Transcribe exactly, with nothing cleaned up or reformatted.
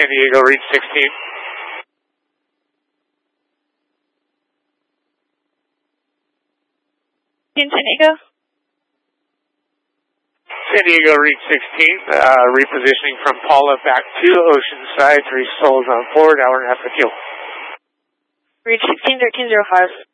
San Diego, reach sixteen. In San Diego? San Diego, reach sixteen, uh, repositioning from Paula back to Oceanside, three souls on board, hour and a half of fuel. Reach sixteen thirteen zero five.